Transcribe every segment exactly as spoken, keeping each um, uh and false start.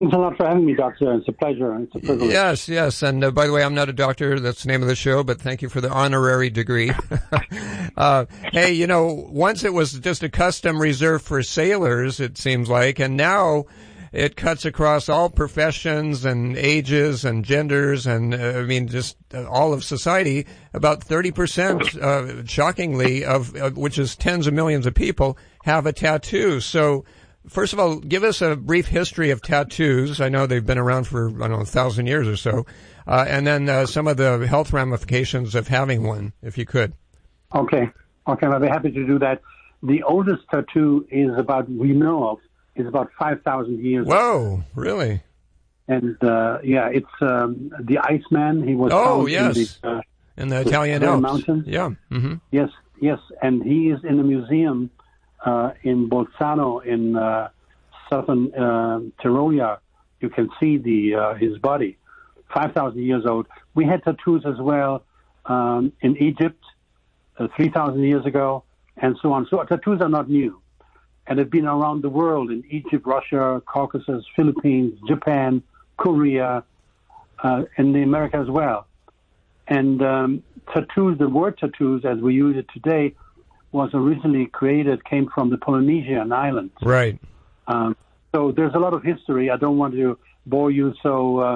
Thanks a lot for having me, Doctor. It's a pleasure. It's a privilege. Yes, yes. And uh, by the way, I'm not a doctor. That's the name of the show, but thank you for the honorary degree. uh, hey, you know, once it was just a custom reserved for sailors, it seems like, and now it cuts across all professions and ages and genders and, uh, I mean, just uh, all of society. About thirty percent, uh, shockingly, of uh, which is tens of millions of people, have a tattoo. So, first of all, give us a brief history of tattoos. I know they've been around for, I don't know, a thousand years or so. Uh, and then uh, some of the health ramifications of having one, if you could. Okay. Okay, I'll be happy to do that. The oldest tattoo is about, we know of, is about five thousand years. Whoa, really? And, uh, yeah, it's um, the Iceman. He was oh, found yes. in the, uh, in the Italian Alps. Mountains. Yeah. Mm-hmm. Yes, yes. And he is in a museum Uh, in Bolzano, in uh, southern uh, Tyrolia. You can see the uh, his body, five thousand years old. We had tattoos as well um, in Egypt uh, three thousand years ago, and so on. So tattoos are not new, and have been around the world in Egypt, Russia, Caucasus, Philippines, Japan, Korea, uh, and the America as well. And um, tattoos, the word tattoos, as we use it today, was originally created, came from the Polynesian islands. Right. Um, so there's a lot of history. I don't want to bore you. So uh,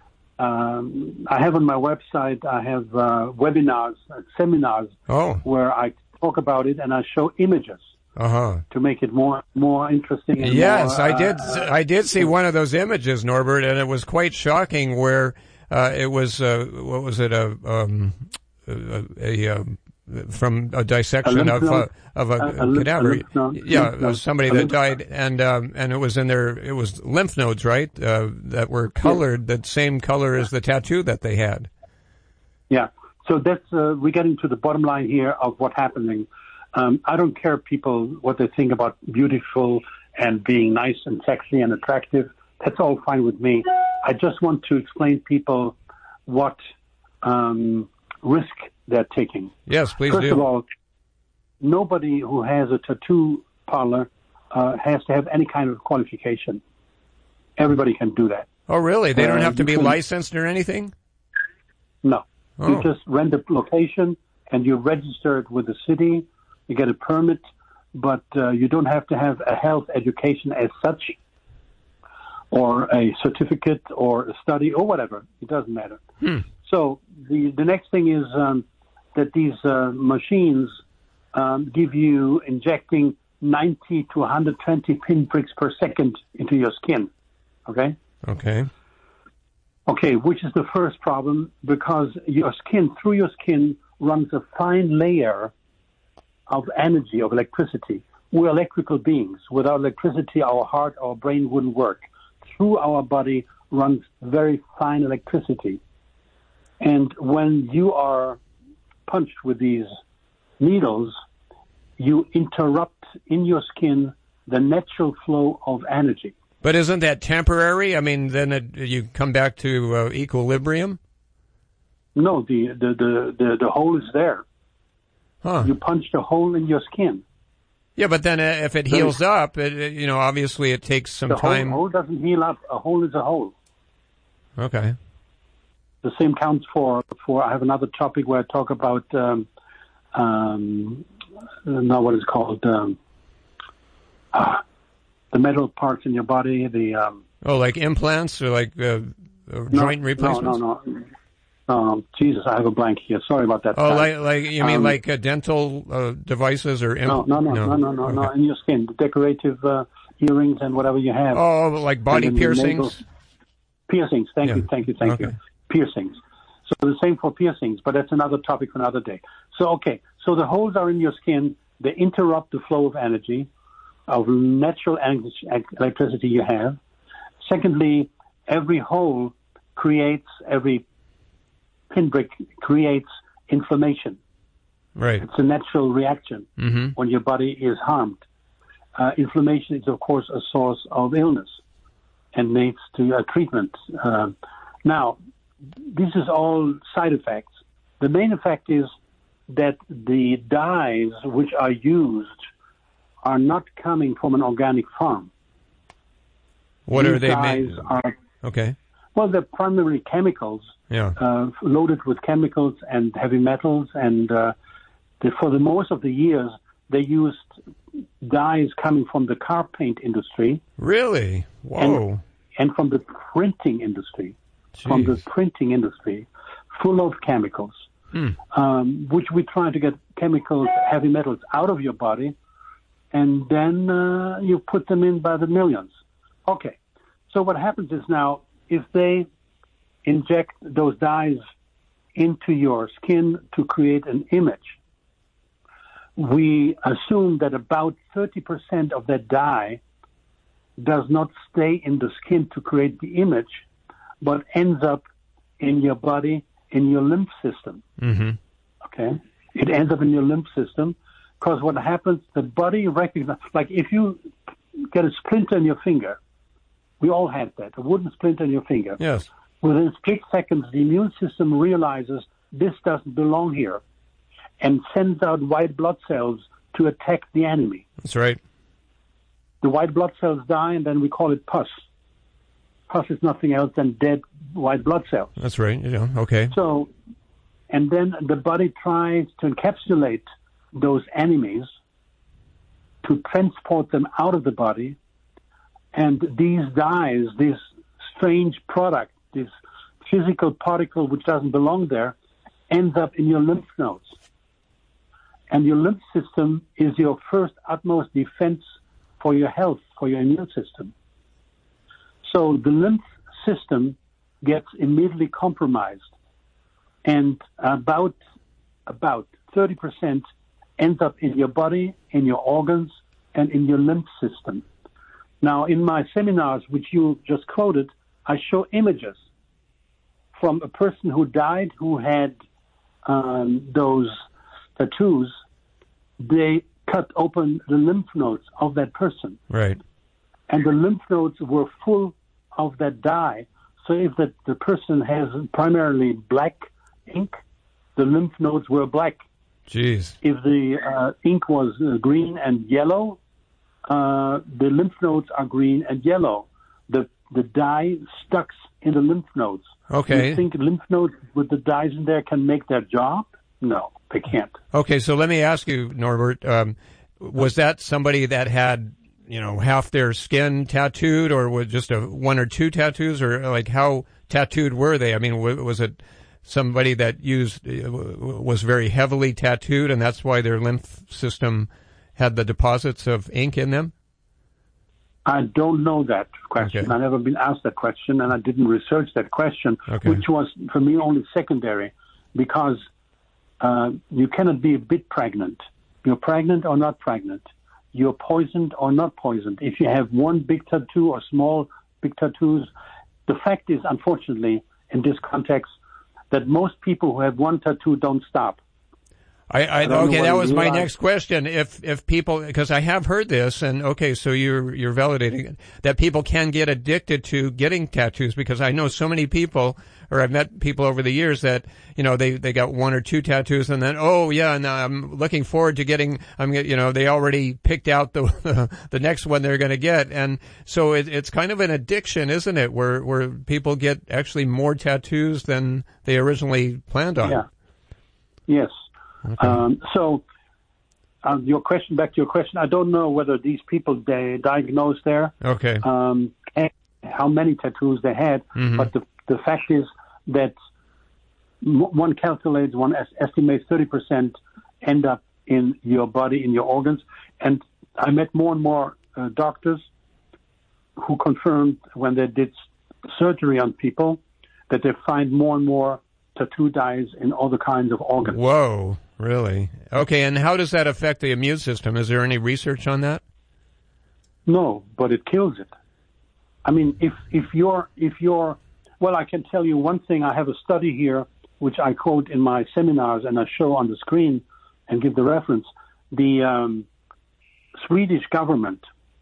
um, I have on my website, I have uh, webinars, uh, seminars, oh. where I talk about it and I show images uh-huh. to make it more more interesting. And yes, more, I did. Uh, I did see one of those images, Norbert, and it was quite shocking. Where uh, it was, uh, what was it, a um, a, a, a from a dissection a of uh, of a, a, a cadaver, a yeah, lymph somebody that died, and um, and it was in their it was lymph nodes, right, uh, that were colored yeah. the same color as the tattoo that they had. Yeah, so that's uh, we're getting to the bottom line here of what's happening. Um, I don't care people what they think about beautiful and being nice and sexy and attractive. That's all fine with me. I just want to explain people what um, risk they're taking. Yes, please First do. First of all, nobody who has a tattoo parlor uh, has to have any kind of qualification. Everybody can do that. Oh, really? They don't uh, have to be can, licensed or anything? No. Oh. You just rent a location and you register it with the city. You get a permit, but uh, you don't have to have a health education as such, or a certificate or a study or whatever. It doesn't matter. Hmm. So the the next thing is um, that these uh, machines um, give you injecting ninety to one hundred twenty pinpricks per second into your skin. Okay? Okay. Okay, which is the first problem, because your skin, through your skin, runs a fine layer of energy, of electricity. We're electrical beings. Without electricity, our heart, our brain wouldn't work. Through our body runs very fine electricity. And when you are punched with these needles, you interrupt in your skin the natural flow of energy. But isn't that temporary? I mean, then it, you come back to uh, equilibrium? No, the, the, the, the, the hole is there. Huh. You punched a hole in your skin. Yeah, but then uh, if it heals so, up, it, it, you know, obviously it takes some the time. The hole, hole doesn't heal up. A hole is a hole. Okay. The same counts for, for I have another topic where I talk about, um, um, now what is called, um, uh, the metal parts in your body, the... Um, oh, like implants or like uh, no, joint replacements? No, no, no. Um, Jesus, I have a blank here. Sorry about that. Oh, time. like, like you mean um, like uh, dental uh, devices or... Imp- no, no, no, no, no, no, no, okay. no, in your skin. The decorative uh, earrings and whatever you have. Oh, like body piercings? Piercings, thank yeah. you, thank you, thank okay. you. Piercings. So the same for piercings, but that's another topic for another day. So, okay, so the holes are in your skin. They interrupt the flow of energy, of natural electricity you have. Secondly, every hole creates, every pinprick creates inflammation. Right. It's a natural reaction mm-hmm. when your body is harmed. Uh, inflammation is, of course, a source of illness and needs to uh, treatment. Uh, now, this is all side effects. The main effect is that the dyes which are used are not coming from an organic farm. What These are they dyes made? Are, okay. well, they're primarily chemicals, Yeah. uh, loaded with chemicals and heavy metals, and uh, the, for the most of the years, they used dyes coming from the car paint industry. Really? Whoa. And, and from the printing industry. Jeez. From the printing industry, full of chemicals, Hmm. um, which we try to get chemicals, heavy metals out of your body, and then uh, you put them in by the millions. Okay, so what happens is now, if they inject those dyes into your skin to create an image, we assume that about thirty percent of that dye does not stay in the skin to create the image, but ends up in your body, in your lymph system. Mm-hmm. Okay? It ends up in your lymph system because what happens, the body recognizes, like if you get a splinter in your finger, we all had that, a wooden splinter in your finger. Yes. Within split seconds, the immune system realizes this doesn't belong here and sends out white blood cells to attack the enemy. That's right. The white blood cells die, and then we call it pus. Pus is nothing else than dead white blood cells. That's right. Yeah. Okay. So, and then the body tries to encapsulate those enemies to transport them out of the body. And these dyes, this strange product, this physical particle which doesn't belong there, ends up in your lymph nodes. And your lymph system is your first utmost defense for your health, for your immune system. So the lymph system gets immediately compromised, and about about thirty percent ends up in your body, in your organs, and in your lymph system. Now, in my seminars, which you just quoted, I show images from a person who died who had um, those tattoos. They cut open the lymph nodes of that person. Right. And the lymph nodes were full of that dye. So if the, the person has primarily black ink, the lymph nodes were black. Jeez. If the uh, ink was uh, green and yellow, uh, the lymph nodes are green and yellow. The the dye stuck in the lymph nodes. Okay. You think lymph nodes with the dyes in there can make their job? No, they can't. Okay, so let me ask you, Norbert, um, was that somebody that had, you know, half their skin tattooed, or was just a one or two tattoos, or like how tattooed were they? I mean, was it somebody that used was very heavily tattooed, and that's why their lymph system had the deposits of ink in them? I don't know that question. Okay. I've never been asked that question, and I didn't research that question, Okay. which was, for me, only secondary, because uh, you cannot be a bit pregnant. You're pregnant or not pregnant. You're poisoned or not poisoned. If you have one big tattoo or small big tattoos, the fact is, unfortunately, in this context, that most people who have one tattoo don't stop. I, I, I don't okay, know that what was you my realize. next question. If if people, because I have heard this, and okay, so you're you're validating it, that people can get addicted to getting tattoos, because I know so many people, or I've met people over the years that, you know, they they got one or two tattoos, and then oh yeah, and I'm looking forward to getting, I'm you know they already picked out the the next one they're going to get, and so it, it's kind of an addiction, isn't it? Where where people get actually more tattoos than they originally planned on. Yeah. Yes. Okay. Um, so, uh, your question, back to your question, I don't know whether these people they diagnosed there, Okay. um, and how many tattoos they had, Mhm. but the the fact is that m- one calculates, one es- estimates thirty percent end up in your body, in your organs, and I met more and more uh, doctors who confirmed when they did surgery on people that they find more and more tattoo dyes in all the kinds of organs. Whoa, really? Okay, and how does that affect the immune system? Is there any research on that? No, but it kills it. I mean, if if you're if you're well, I can tell you one thing. I have a study here which I quote in my seminars and I show on the screen and give the reference. The um, Swedish government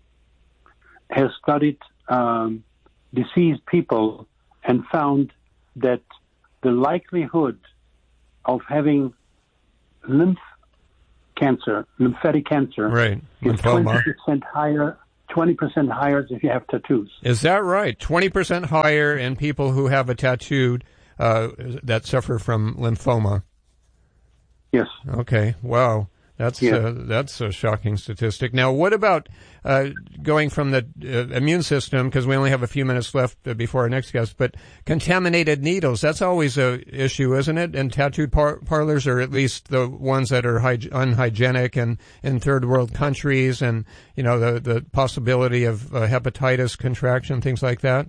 has studied um, deceased people and found that the likelihood of having lymph cancer, lymphatic cancer, Right. is Lymphoma. twenty percent higher, twenty percent higher if you have tattoos. Is that right? twenty percent higher in people who have a tattoo uh, that suffer from lymphoma. Yes. Okay. Wow. That's yeah. uh, that's a shocking statistic. Now, what about uh, going from the uh, immune system, because we only have a few minutes left before our next guest, but contaminated needles, that's always a issue, isn't it, in tattoo par- parlors, or at least the ones that are hyg- unhygienic and in third world countries, and, you know, the, the possibility of uh, hepatitis contraction, things like that?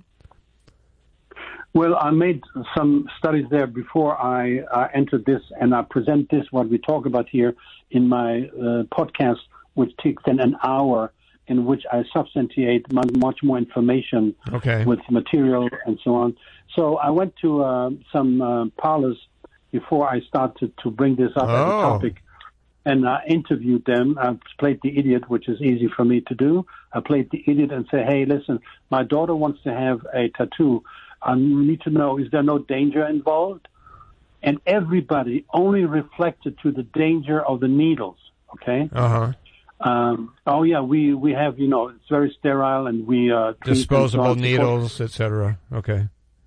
Well, I made some studies there before I uh, entered this, and I present this, what we talk about here, in my uh, podcast, which takes then an hour, in which I substantiate much, much more information okay. with material and so on. So I went to uh, some uh, parlors before I started to bring this up oh. as a topic, and I interviewed them. I played the idiot, which is easy for me to do. I played the idiot and said, hey, listen, my daughter wants to have a tattoo. I need to know, is there no danger involved? And everybody only reflected to the danger of the needles, okay? Uh-huh. Um, oh, yeah, we, we have, you know, it's very sterile, and we... Uh, disposable needles, et cetera. Okay.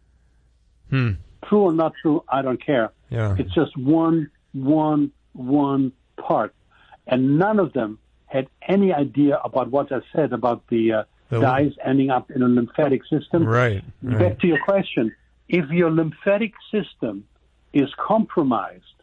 Hmm. True or not true, I don't care. Yeah. It's just one, one, one part. And none of them had any idea about what I said about the... Uh, The dyes ending up in a lymphatic system. Right, right. Back to your question, if your lymphatic system is compromised,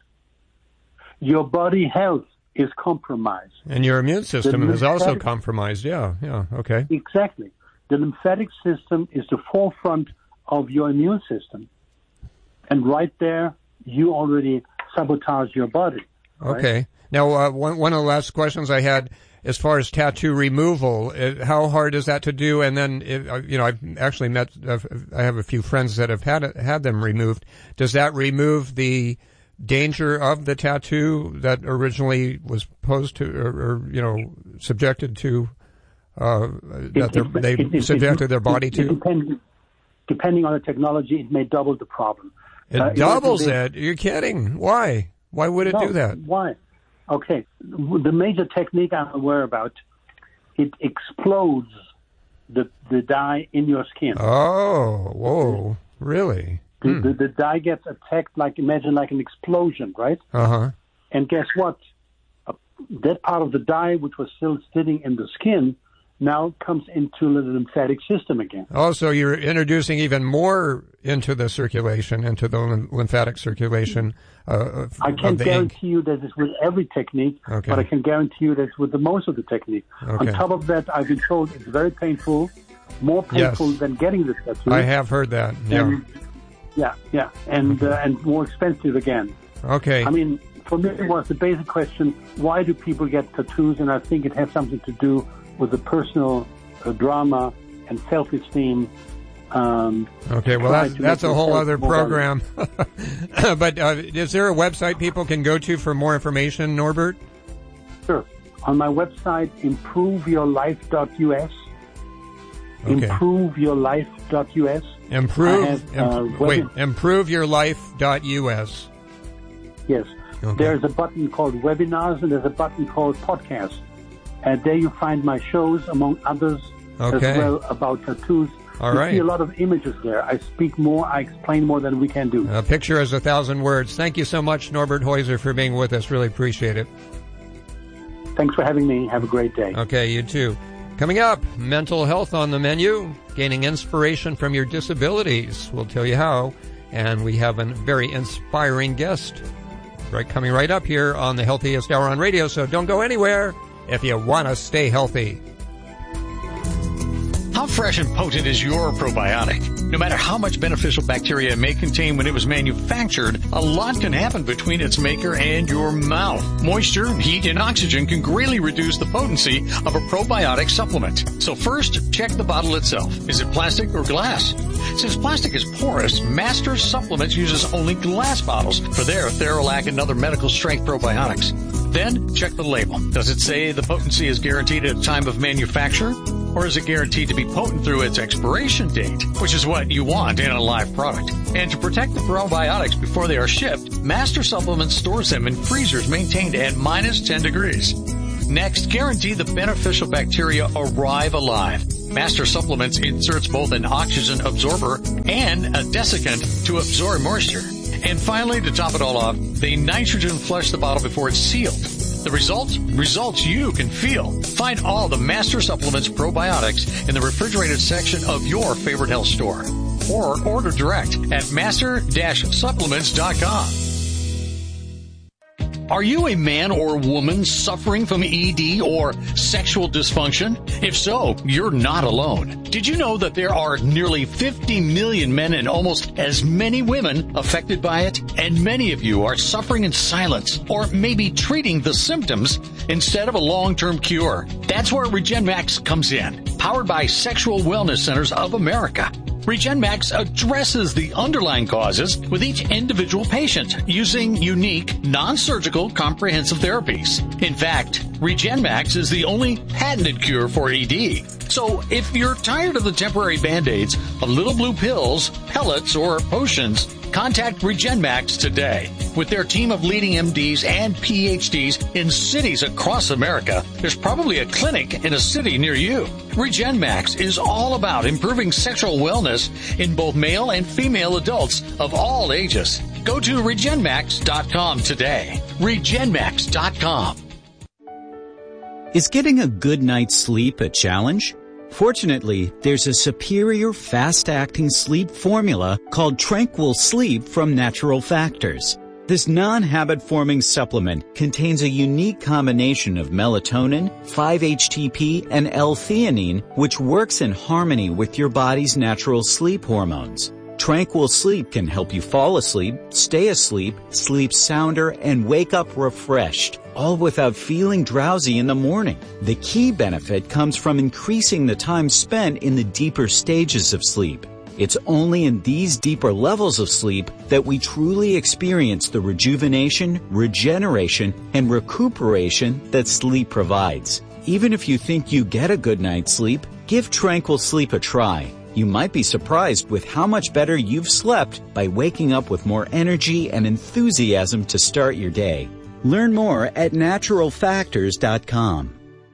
your body health is compromised. And your immune system is also compromised. Yeah, yeah, okay. Exactly. The lymphatic system is the forefront of your immune system. And right there, you already sabotage your body. Right? Okay. Now, uh, one, one of the last questions I had, as far as tattoo removal, uh, how hard is that to do? And then, uh, you know, I've actually met, uh, I have a few friends that have had it, had them removed. Does that remove the danger of the tattoo that originally was posed to, or, or you know, subjected to, uh, that it, they it, it, subjected it, their body it, to? It depends, depending on the technology, it may double the problem. It uh, doubles it? You're kidding. Why? Why would it no, do that? Why? Okay, the major technique I'm aware about, it explodes the the dye in your skin. Oh, whoa, really? The, hmm. the, the dye gets attacked, like, imagine like an explosion, right? Uh-huh. And guess what? Uh, that part of the dye, which was still sitting in the skin, now comes into the lymphatic system again. Oh, so you're introducing even more into the circulation, into the lymphatic circulation. Uh, I can't guarantee ink. you that it's with every technique, okay. but I can guarantee you that it's with the most of the technique. Okay. On top of that, I've been told it's very painful, more painful yes. than getting the tattoo. I have heard that. Yeah, and, yeah, yeah, and okay. uh, and more expensive again. Okay. I mean, for me, it was the basic question: why do people get tattoos? And I think it has something to do with the personal uh, drama and self-esteem. Um, okay, well, that's, that's a whole other program. But uh, is there a website people can go to for more information, Norbert? Sure. On my website, improve your life dot U S. Okay. improve your life dot U S. Improve, have, uh, uh, wait, improve your life dot U S. Yes. Okay. There's a button called webinars, and there's a button called podcast. And there you find my shows, among others, okay. as well, about tattoos. All you right. see a lot of images there. I speak more, I explain more than we can do. A picture is a thousand words. Thank you so much, Norbert Heuser, for being with us. Really appreciate it. Thanks for having me. Have a great day. Okay, you too. Coming up, mental health on the menu, gaining inspiration from your disabilities. We'll tell you how. And we have a very inspiring guest right coming right up here on the Healthiest Hour on Radio. So don't go anywhere if you want to stay healthy. How fresh and potent is your probiotic? No matter how much beneficial bacteria it may contain when it was manufactured, a lot can happen between its maker and your mouth. Moisture, heat, and oxygen can greatly reduce the potency of a probiotic supplement. So first, check the bottle itself. Is it plastic or glass? Since plastic is porous, Master Supplements uses only glass bottles for their Theralac and other medical strength probiotics. Then, check the label. Does it say the potency is guaranteed at the time of manufacture? Or is it guaranteed to be potent through its expiration date, which is what you want in a live product? And to protect the probiotics before they are shipped, Master Supplements stores them in freezers maintained at minus ten degrees. Next, guarantee the beneficial bacteria arrive alive. Master Supplements inserts both an oxygen absorber and a desiccant to absorb moisture. And finally, to top it all off, they nitrogen flush the bottle before it's sealed. The results? Results you can feel. Find all the Master Supplements probiotics in the refrigerated section of your favorite health store. Or order direct at master dash supplements dot com. Are you a man or woman suffering from E D or sexual dysfunction? If so, you're not alone. Did you know that there are nearly fifty million men and almost as many women affected by it? And many of you are suffering in silence or maybe treating the symptoms instead of a long-term cure. That's where RegenMax comes in, powered by Sexual Wellness Centers of America. RegenMax addresses the underlying causes with each individual patient using unique, non-surgical, comprehensive therapies. In fact, RegenMax is the only patented cure for E D. So if you're tired of the temporary Band-Aids, of little blue pills, pellets, or potions, contact RegenMax today. With their team of leading M Ds and P H Ds in cities across America, there's probably a clinic in a city near you. RegenMax is all about improving sexual wellness in both male and female adults of all ages. Go to regen max dot com today. regen max dot com. Is getting a good night's sleep a challenge? Fortunately, there's a superior fast-acting sleep formula called Tranquil Sleep from Natural Factors. This non-habit-forming supplement contains a unique combination of melatonin, five H T P, and L-theanine, which works in harmony with your body's natural sleep hormones. Tranquil Sleep can help you fall asleep, stay asleep, sleep sounder, and wake up refreshed, all without feeling drowsy in the morning. The key benefit comes from increasing the time spent in the deeper stages of sleep. It's only in these deeper levels of sleep that we truly experience the rejuvenation, regeneration, and recuperation that sleep provides. Even if you think you get a good night's sleep, give Tranquil Sleep a try. You might be surprised with how much better you've slept by waking up with more energy and enthusiasm to start your day. Learn more at natural factors dot com.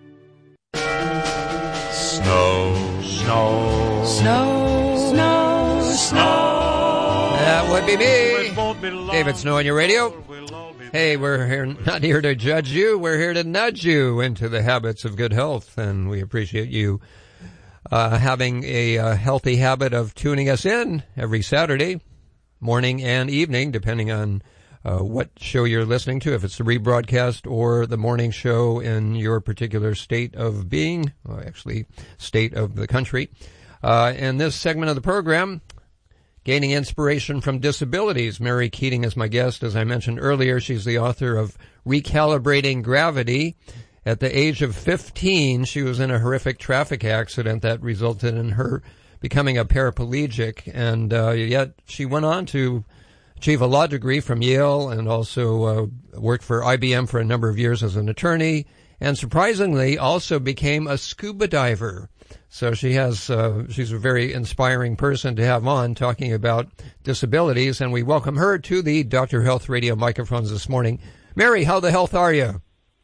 Snow, snow, Snow, snow, snow. That would be me, David Snow on your radio. Hey, we're here, not here to judge you. We're here to nudge you into the habits of good health, and we appreciate you uh, having a, a healthy habit of tuning us in every Saturday morning and evening, depending on uh, what show you're listening to, if it's the rebroadcast or the morning show in your particular state of being, or actually state of the country. Uh, in this segment of the program, gaining inspiration from disabilities. Mary Keating is my guest. As I mentioned earlier, she's the author of Recalibrating Gravity. At the age of fifteen, she was in a horrific traffic accident that resulted in her becoming a paraplegic, and uh, yet she went on to achieve a law degree from Yale and also uh, worked for I B M for a number of years as an attorney, and surprisingly also became a scuba diver. So she has, uh, she's a very inspiring person to have on talking about disabilities, and we welcome her to the Doctor Health Radio microphones this morning. Mary, how the health are you?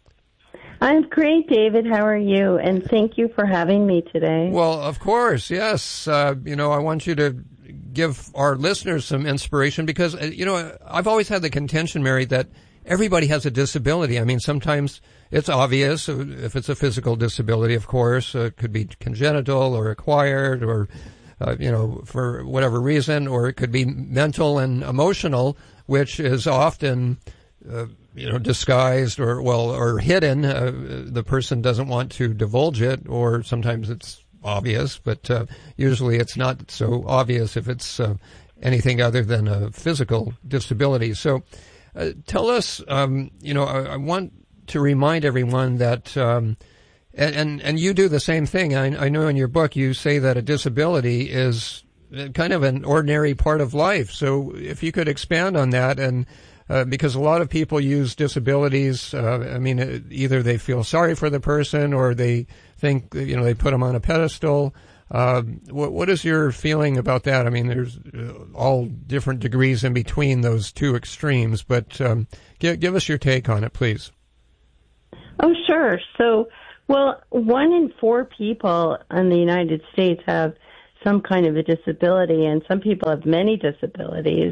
I'm great, David. How are you? And thank you for having me today. Well, of course, yes. Uh, you know, I want you to give our listeners some inspiration because, uh, you know, I've always had the contention, Mary, that everybody has a disability. I mean, sometimes it's obvious if it's a physical disability, of course. Uh, it could be congenital or acquired or, uh, you know, for whatever reason, or it could be mental and emotional, which is often, uh, you know, disguised or, well, or hidden. Uh, the person doesn't want to divulge it, or sometimes it's obvious, but uh, usually it's not so obvious if it's uh, anything other than a physical disability. So uh, tell us, um, you know, I, I want to remind everyone that, um, and, and, and you do the same thing. I, I know in your book you say that a disability is kind of an ordinary part of life. So if you could expand on that, and uh, because a lot of people use disabilities, uh, I mean, either they feel sorry for the person or they think, you know, they put them on a pedestal. Uh, what, what is your feeling about that? I mean, there's all different degrees in between those two extremes, but um, give, give us your take on it, please. Oh, sure. So, well, one in four people in the United States have some kind of a disability, and some people have many disabilities.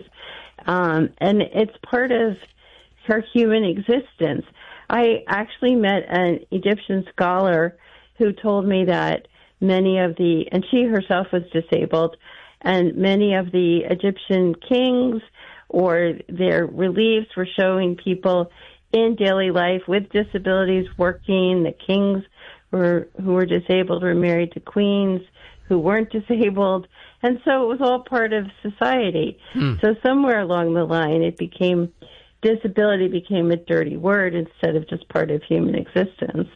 Um, and it's part of her human existence. I actually met an Egyptian scholar who told me that many of the, and she herself was disabled, and many of the Egyptian kings or their reliefs were showing people in daily life with disabilities working. The kings were who were disabled were married to queens who weren't disabled. And so it was all part of society. Hmm. So somewhere along the line, it became, disability became a dirty word instead of just part of human existence.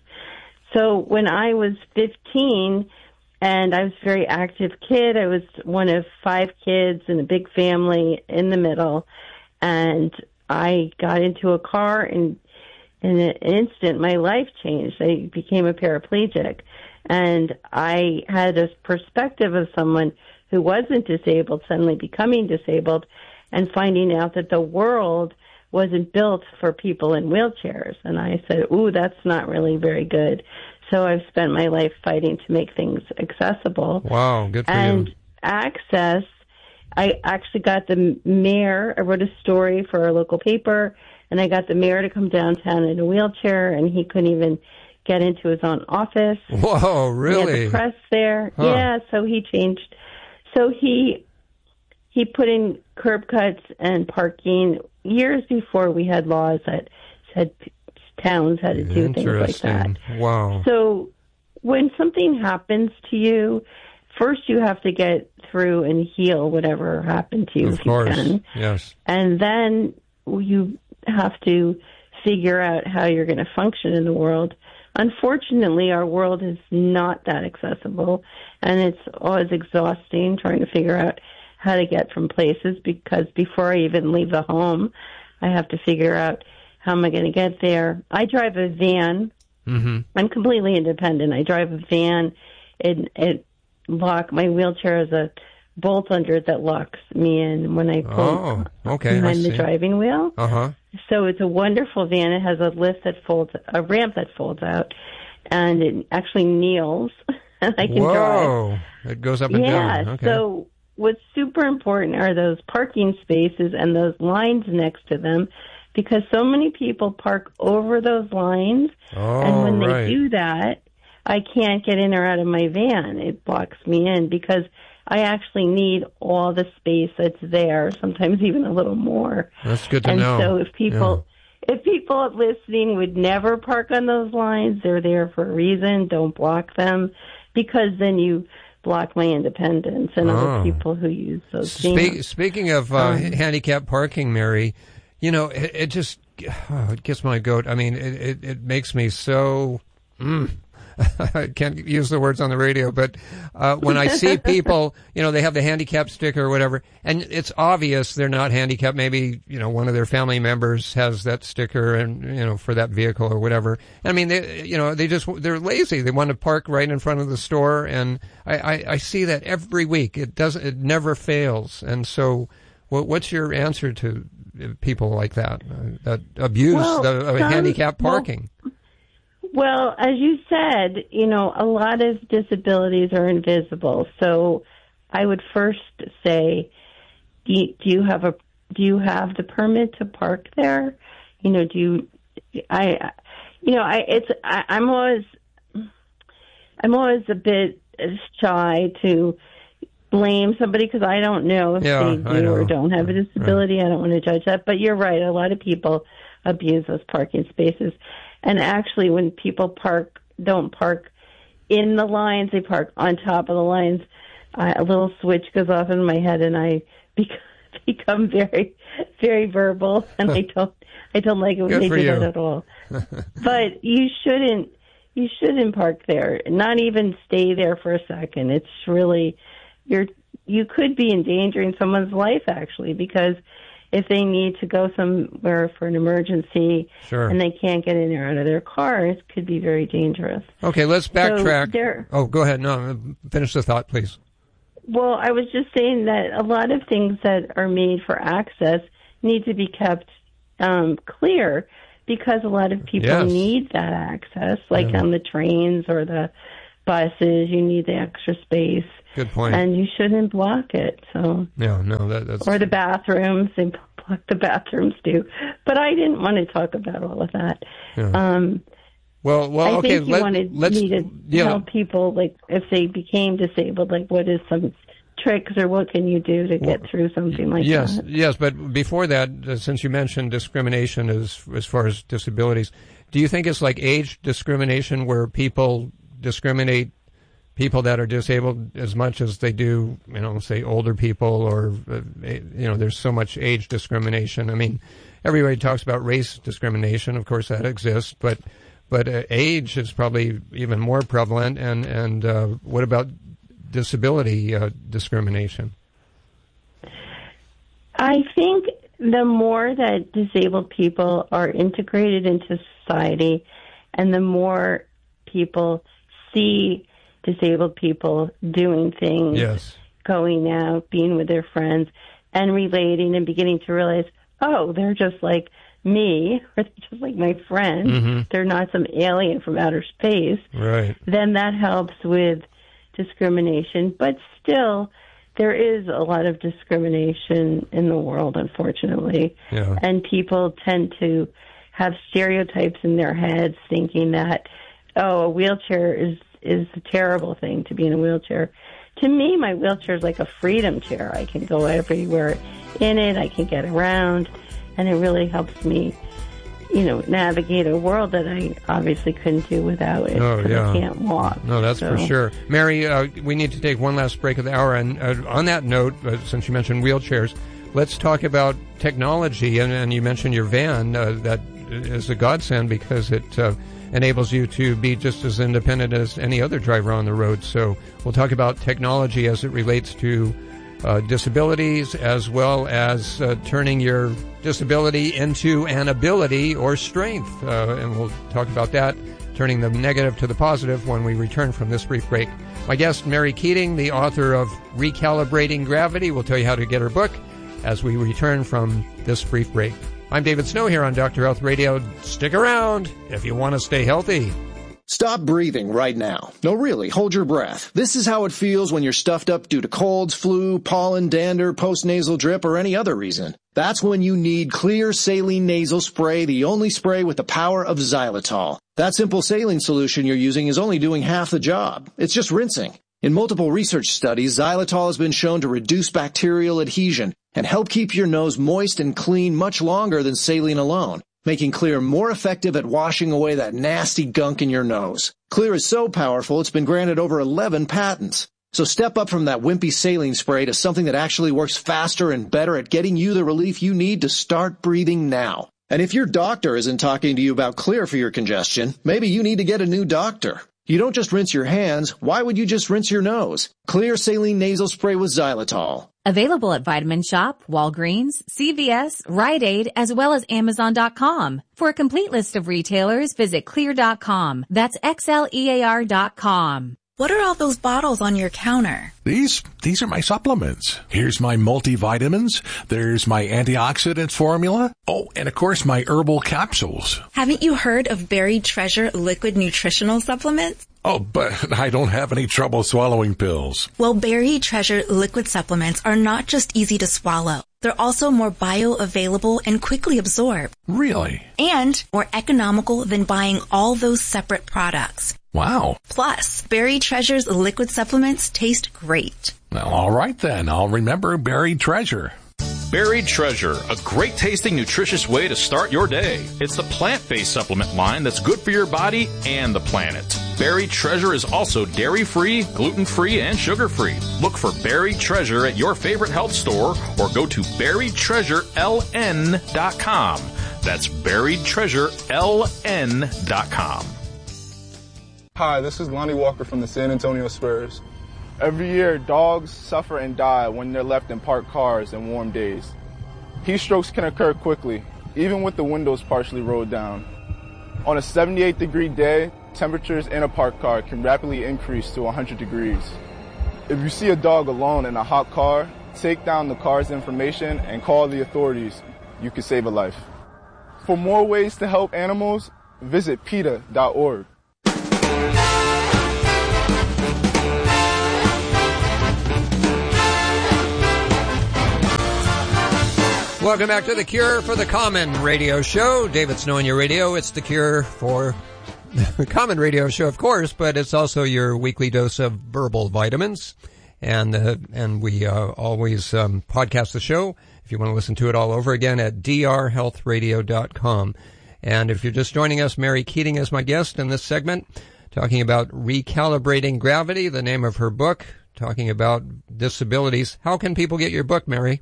So when I was fifteen, and I was a very active kid, I was one of five kids in a big family in the middle, and I got into a car, and in an instant, my life changed. I became a paraplegic, and I had a perspective of someone who wasn't disabled suddenly becoming disabled and finding out that the world wasn't built for people in wheelchairs. And I said, ooh, that's not really very good. So I've spent my life fighting to make things accessible. Wow, good for and you. And access, I actually got the mayor, I wrote a story for our local paper, and I got the mayor to come downtown in a wheelchair, and he couldn't even get into his own office. Whoa, really? He had the press there. Huh. Yeah, so he changed. So he he put in curb cuts and parking years before we had laws that said towns had to do things like that. Wow. So when something happens to you, first you have to get through and heal whatever happened to you, of if course. you can. Yes. And then you have to figure out how you're going to function in the world. Unfortunately, our world is not that accessible, and it's always exhausting trying to figure out how to get from places, because before I even leave the home, I have to figure out how am I going to get there. I drive a van. Mm-hmm. I'm completely independent. I drive a van. It, it lock my wheelchair has a bolt under it that locks me in when I pull oh, okay, behind I the see. driving wheel. Uh-huh. So it's a wonderful van. It has a lift that folds, a ramp that folds out, and it actually kneels, and I can Whoa. drive. It goes up and yeah, down. Okay. So what's super important are those parking spaces and those lines next to them, because so many people park over those lines, oh, and when right. they do that, I can't get in or out of my van. It blocks me in because I actually need all the space that's there, sometimes even a little more. That's good to and know. And so if people, yeah. if people listening would never park on those lines, they're there for a reason. Don't block them, because then you block my independence and oh. other people who use those Speak, Speaking of uh, um, handicapped parking, Mary, you know, it, it just oh, it gets my goat. I mean, it, it, it makes me so... Mm. I can't use the words on the radio, but uh, when I see people, you know, they have the handicap sticker or whatever, and it's obvious they're not handicapped. Maybe, you know, one of their family members has that sticker and, you know, for that vehicle or whatever. I mean, they, you know, they just, they're lazy. They want to park right in front of the store, and I, I, I see that every week. It doesn't, it never fails. And so what, what's your answer to people like that, uh, that abuse well, the uh, some, handicapped parking? Well, Well, as you said, you know, a lot of disabilities are invisible. So I would first say, do you, do you have a, do you have the permit to park there? You know, do you, I, you know, I, it's, I, I'm always, I'm always a bit shy to blame somebody because I don't know if yeah, they do or don't have a disability. Right. I don't want to judge that. But you're right. A lot of people abuse those parking spaces. And actually, when people park, don't park in the lines, they park on top of the lines. Uh, a little switch goes off in my head, and I become, become very, very verbal. And I don't, I don't like it when Good they do you. that at all. But you shouldn't, you shouldn't park there. Not even stay there for a second. It's really, you're, you could be endangering someone's life actually, because if they need to go somewhere for an emergency sure. and they can't get in or out of their car, it could be very dangerous. Okay, let's backtrack. So oh, go ahead. No, finish the thought, please. Well, I was just saying that a lot of things that are made for access need to be kept um, clear, because a lot of people Yes. need that access, like Yeah. on the trains or the buses. You need the extra space. Good point. And you shouldn't block it. So, no, no, that, that's or the bathrooms, they block the bathrooms too. But I didn't want to talk about all of that. Yeah. Um, well, well, I okay. think you let, wanted let's me to yeah. tell people, like, if they became disabled, like, what is some tricks or what can you do to get through something like yes, that? yes. But before that, uh, since you mentioned discrimination as as far as disabilities, do you think it's like age discrimination where people discriminate people that are disabled as much as they do, you know, say older people, or uh, you know, there's so much age discrimination. I mean, everybody talks about race discrimination, of course that exists, but but uh, age is probably even more prevalent. And and uh, what about disability uh, discrimination? I think the more that disabled people are integrated into society and the more people see disabled people doing things, Yes. going out, being with their friends, and relating and beginning to realize, oh, they're just like me, or they're just like my friend. Mm-hmm. They're not some alien from outer space. Right. Then that helps with discrimination. But still, there is a lot of discrimination in the world, unfortunately. Yeah. And people tend to have stereotypes in their heads thinking that, oh, a wheelchair is is a terrible thing to be in a wheelchair. To me, my wheelchair is like a freedom chair. I can go everywhere in it. I can get around, and it really helps me, you know, navigate a world that I obviously couldn't do without it. Oh, 'cause yeah. I can't walk. No, that's So- for sure. Mary, uh, we need to take one last break of the hour. And uh, on that note, uh, since you mentioned wheelchairs, let's talk about technology. And, and you mentioned your van. Uh, that is a godsend because it uh, enables you to be just as independent as any other driver on the road. So we'll talk about technology as it relates to uh, disabilities, as well as uh, turning your disability into an ability or strength. Uh, and we'll talk about that, turning the negative to the positive, when we return from this brief break. My guest, Mary Keating, the author of Recalibrating Gravity, will tell you how to get her book as we return from this brief break. I'm David Snow here on Doctor Health Radio. Stick around if you want to stay healthy. Stop breathing right now. No, really, hold your breath. This is how it feels when you're stuffed up due to colds, flu, pollen, dander, postnasal drip, or any other reason. That's when you need Clear Saline Nasal Spray, the only spray with the power of xylitol. That simple saline solution you're using is only doing half the job. It's just rinsing. In multiple research studies, xylitol has been shown to reduce bacterial adhesion and help keep your nose moist and clean much longer than saline alone, making Clear more effective at washing away that nasty gunk in your nose. Clear is so powerful, it's been granted over eleven patents. So step up from that wimpy saline spray to something that actually works faster and better at getting you the relief you need to start breathing now. And if your doctor isn't talking to you about Clear for your congestion, maybe you need to get a new doctor. You don't just rinse your hands. Why would you just rinse your nose? Clear Saline Nasal Spray with xylitol. Available at Vitamin Shop, Walgreens, C V S, Rite Aid, as well as Amazon dot com. For a complete list of retailers, visit clear dot com. That's X L E A R dot com. What are all those bottles on your counter? These, these are my supplements. Here's my multivitamins. There's my antioxidant formula. Oh, and of course my herbal capsules. Haven't you heard of Buried Treasure liquid nutritional supplements? Oh, but I don't have any trouble swallowing pills. Well, Buried Treasure liquid supplements are not just easy to swallow. They're also more bioavailable and quickly absorbed. Really? And more economical than buying all those separate products. Wow. Plus, Buried Treasure's liquid supplements taste great. Well, all right then. I'll remember Buried Treasure. Buried Treasure, a great tasting, nutritious way to start your day. It's the plant-based supplement line that's good for your body and the planet. Buried Treasure is also dairy-free, gluten-free, and sugar-free. Look for Buried Treasure at your favorite health store or go to buried treasure L N dot com. That's buried treasure L N dot com. Hi, this is Lonnie Walker from the San Antonio Spurs. Every year, dogs suffer and die when they're left in parked cars in warm days. Heat strokes can occur quickly, even with the windows partially rolled down. On a seventy-eight degree day, temperatures in a parked car can rapidly increase to one hundred degrees. If you see a dog alone in a hot car, take down the car's information and call the authorities. You can save a life. For more ways to help animals, visit PETA dot org. Welcome back to The Cure for the Common radio show. David Snow on your radio. It's The Cure for the Common radio show, of course, but it's also your weekly dose of verbal vitamins. And uh, and we uh, always um, podcast the show if you want to listen to it all over again at d r health radio dot com. And if you're just joining us, Mary Keating is my guest in this segment, talking about Recalibrating Gravity, the name of her book, talking about disabilities. How can people get your book, Mary?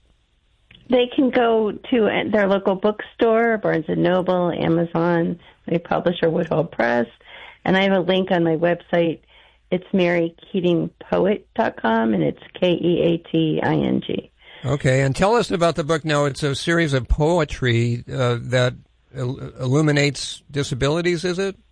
They can go to their local bookstore, Barnes and Noble, Amazon, my publisher, Woodhull Press, and I have a link on my website. It's mary keating poet dot com, and it's K E A T I N G. Okay, and tell us about the book now. It's a series of poetry uh, that il- illuminates disabilities, is it?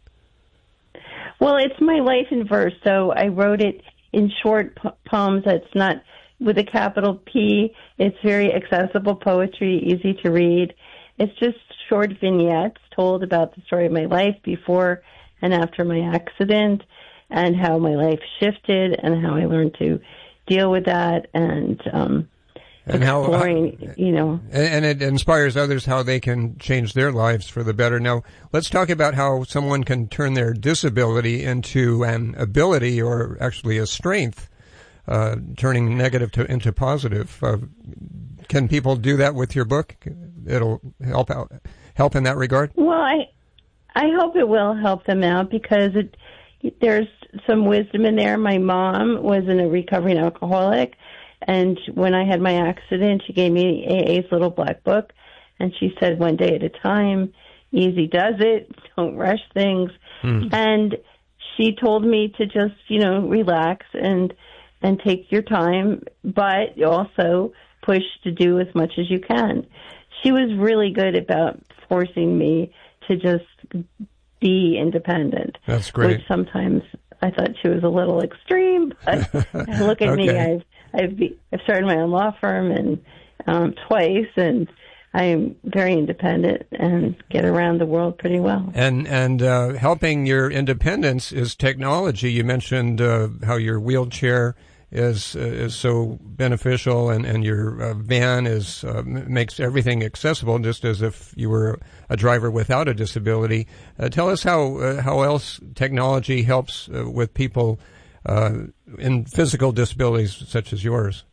Well, it's my life in verse, so I wrote it in short po- poems that's not with a capital P. It's very accessible poetry, easy to read. It's just short vignettes told about the story of my life before and after my accident and how my life shifted and how I learned to deal with that and um, and exploring, how, how, you know. And it inspires others how they can change their lives for the better. Now, let's talk about how someone can turn their disability into an ability or actually a strength. Uh, turning negative to into positive. Uh, can people do that with your book? It'll help out, help in that regard. Well, I, I hope it will help them out because it, there's some wisdom in there. My mom was in a recovering alcoholic, and when I had my accident, she gave me A A's little black book, and she said, "One day at a time, easy does it. Don't rush things." Hmm. And she told me to just, you know, relax and. and take your time, but also push to do as much as you can. She was really good about forcing me to just be independent. That's great. Which sometimes I thought she was a little extreme, but look at okay. me. I've, I've, be, I've started my own law firm and um, twice, and I'm very independent and get around the world pretty well. And and uh, helping your independence is technology. You mentioned uh, how your wheelchair is uh, is so beneficial, and and your uh, van is uh, makes everything accessible, just as if you were a driver without a disability. Uh, tell us how uh, how else technology helps uh, with people uh, in physical disabilities such as yours.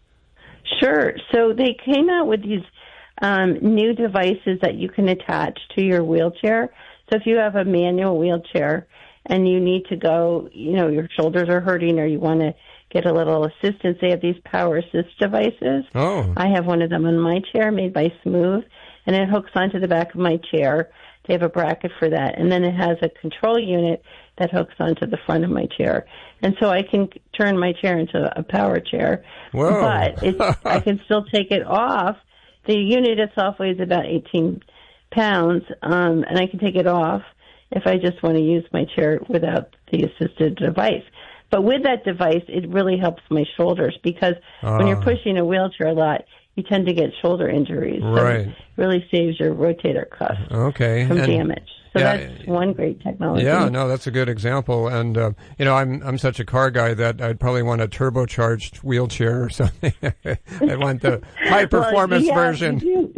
Sure. So they came out with these um, new devices that you can attach to your wheelchair. So if you have a manual wheelchair and you need to go, you know, your shoulders are hurting or you want to get a little assistance, they have these power assist devices. Oh. I have one of them on my chair made by Smooth, and it hooks onto the back of my chair. They have a bracket for that. And then it has a control unit that hooks onto the front of my chair. And so I can turn my chair into a power chair. Whoa. But it's, I can still take it off. The unit itself weighs about eighteen pounds, um, and I can take it off if I just want to use my chair without the assisted device. But with that device, it really helps my shoulders because uh. when you're pushing a wheelchair a lot, you tend to get shoulder injuries. Right. So it really saves your rotator cuff okay. from and, damage. So yeah, that's one great technology. Yeah, no, that's a good example. And, uh, you know, I'm I'm such a car guy that I'd probably want a turbocharged wheelchair or something. I want the high-performance well, yeah, version.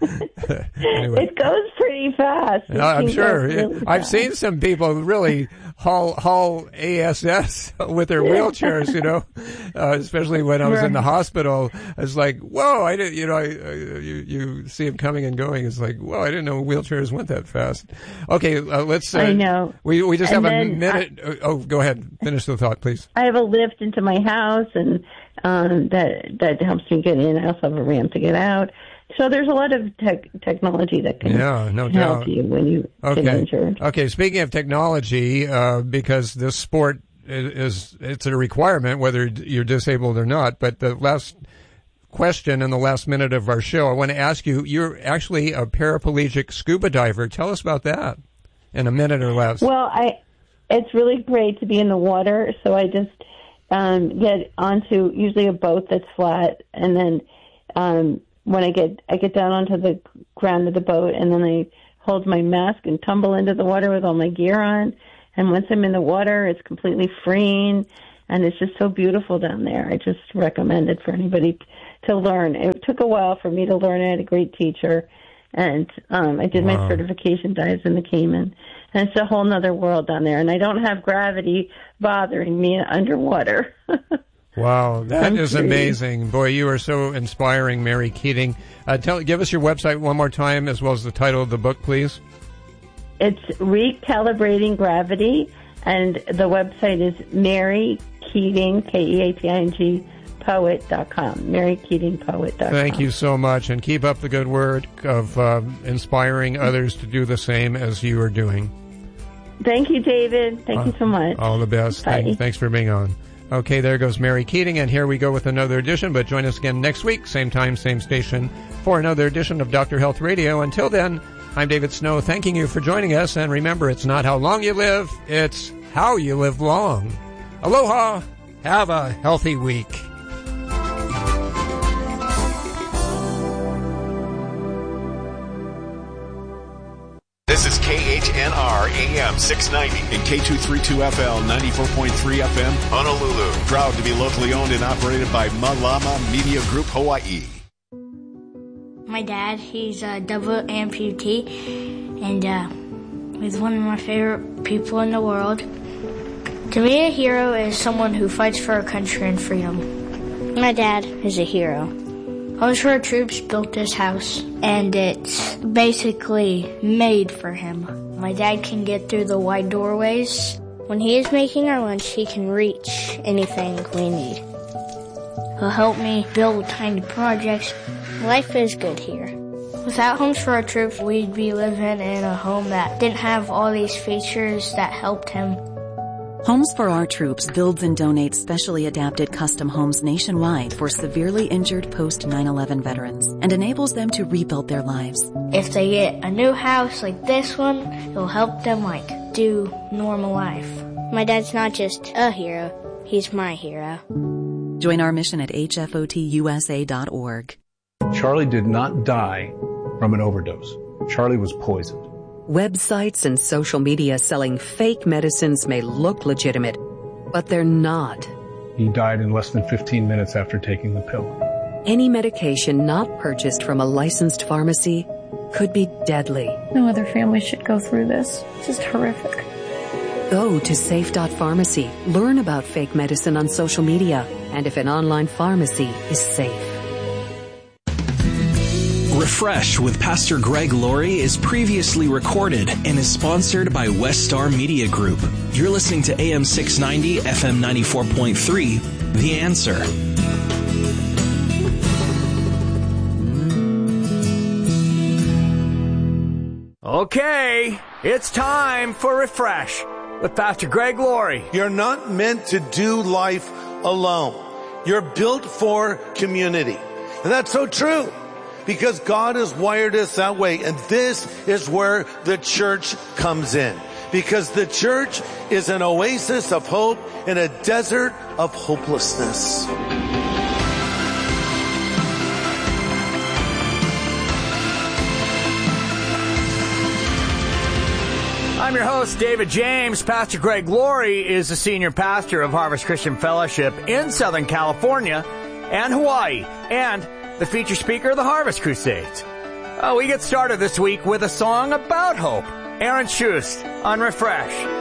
Anyway. It goes pretty fast. No, I'm sure. Really I've fast. seen some people really haul haul A S S with their wheelchairs, you know, uh, especially when I was right. in the hospital. It's like, whoa, I didn't, you know, I, I, you, you see them coming and going. It's like, whoa, I didn't know wheelchairs went that fast. Okay, uh, let's. Uh, I know. We we just and have a minute. I, oh, go ahead. Finish the thought, please. I have a lift into my house, and um, that that helps me get in. I also have a ramp to get out. So there's a lot of tech technology that can yeah, no help doubt. you when you okay. get injured. Okay, speaking of technology, uh, because this sport is, is it's a requirement whether you're disabled or not. But the last question in the last minute of our show, I want to ask you, you're actually a paraplegic scuba diver. Tell us about that in a minute or less. Well, I it's really great to be in the water, so I just um, get onto usually a boat that's flat, and then um, when I get I get down onto the ground of the boat, and then I hold my mask and tumble into the water with all my gear on. And once I'm in the water, it's completely freeing, and it's just so beautiful down there. I just recommend it for anybody to learn. It took a while for me to learn. I had a great teacher, and um, I did wow. my certification dives in the Cayman. And it's a whole nother world down there, and I don't have gravity bothering me underwater. Wow, that I'm is free. amazing. Boy, you are so inspiring, Mary Keating. Uh, tell, give us your website one more time, as well as the title of the book, please. It's Recalibrating Gravity, and the website is Mary Keating, K E A T I N G, poet dot com, mary keating poet dot com. Thank you so much, and keep up the good work of uh, inspiring others to do the same as you are doing. Thank you, David. Thank uh, you so much. All the best. Thank, thanks for being on. Okay, there goes Mary Keating, and here we go with another edition, but join us again next week, same time, same station, for another edition of Doctor Health Radio. Until then, I'm David Snow, thanking you for joining us, and remember, it's not how long you live, it's how you live long. Aloha! Have a healthy week. This is K H N R A M six ninety and K two thirty-two F L ninety-four point three F M, Honolulu. Proud to be locally owned and operated by Malama Media Group Hawaii. My dad, he's a double amputee, and uh, he's one of my favorite people in the world. To me, a hero is someone who fights for our country and freedom. My dad is a hero. Homes for Our Troops built this house, and it's basically made for him. My dad can get through the wide doorways. When he is making our lunch, he can reach anything we need. He'll help me build tiny projects. Life is good here. Without Homes for Our Troops, we'd be living in a home that didn't have all these features that helped him. Homes for Our Troops builds and donates specially adapted custom homes nationwide for severely injured post nine eleven veterans and enables them to rebuild their lives. If they get a new house like this one, it'll help them like do normal life. My dad's not just a hero, he's my hero. Join our mission at H F O T U S A dot org. Charlie did not die from an overdose. Charlie was poisoned. Websites and social media selling fake medicines may look legitimate, but they're not. He died in less than fifteen minutes after taking the pill. Any medication not purchased from a licensed pharmacy could be deadly. No other family should go through this. It's just horrific. Go to safe dot pharmacy. Learn about fake medicine on social media and if an online pharmacy is safe. Refresh with Pastor Greg Laurie is previously recorded and is sponsored by Westar Media Group. You're listening to A M six ninety, F M ninety-four point three, The Answer. Okay, it's time for Refresh with Pastor Greg Laurie. You're not meant to do life alone. You're built for community. And that's so true. Because God has wired us that way. And this is where the church comes in. Because the church is an oasis of hope in a desert of hopelessness. I'm your host, David James. Pastor Greg Laurie is the senior pastor of Harvest Christian Fellowship in Southern California and Hawaii, and the feature speaker of the Harvest Crusades. Uh, we get started this week with a song about hope. Aaron Schust on Refresh.